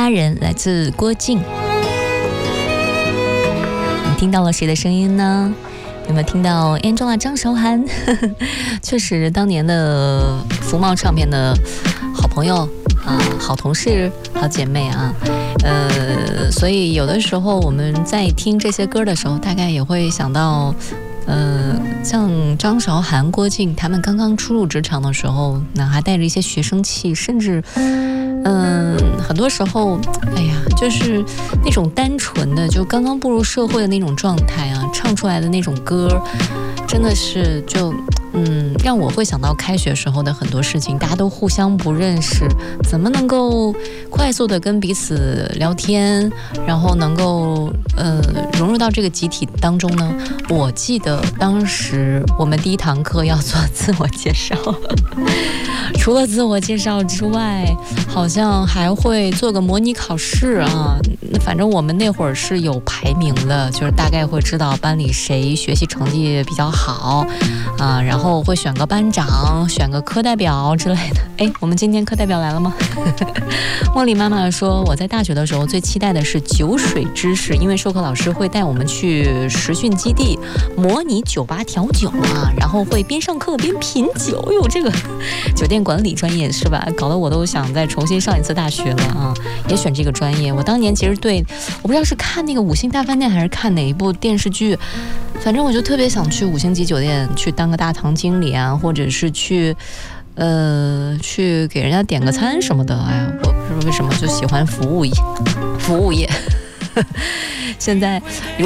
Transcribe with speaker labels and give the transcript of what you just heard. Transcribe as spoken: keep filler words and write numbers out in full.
Speaker 1: 他人，来自郭靖。你听到了谁的声音呢？有没有听到 Angela 张韶涵？确实，当年的福茂唱片的好朋友啊，好同事、好姐妹啊，呃，所以有的时候我们在听这些歌的时候，大概也会想到。呃，像张韶涵、郭靖他们刚刚初入职场的时候，那还带着一些学生气，甚至，嗯、呃，很多时候，哎呀，就是那种单纯的，就刚刚步入社会的那种状态啊，唱出来的那种歌，真的是就。嗯，让我会想到开学时候的很多事情，大家都互相不认识，怎么能够快速的跟彼此聊天，然后能够呃融入到这个集体当中呢？我记得当时我们第一堂课要做自我介绍，除了自我介绍之外，好像还会做个模拟考试啊。反正我们那会儿是有排名的，就是大概会知道班里谁学习成绩比较好啊，然后会选个班长，选个课代表之类的。哎，我们今天课代表来了吗？茉莉妈妈说，我在大学的时候最期待的是酒水知识，因为授课老师会带我们去实训基地模拟酒吧调酒啊，然后会边上课边品酒。哟，这个酒店管理专业是吧？搞得我都想再重新上一次大学了啊！也选这个专业。我当年其实对，我不知道是看那个五星大饭店还是看哪一部电视剧，反正我就特别想去五星级酒店去当个大堂经理啊，或者是去呃去给人家点个餐什么的。哎呀，我不知道为什么就喜欢服务业，服务业。现在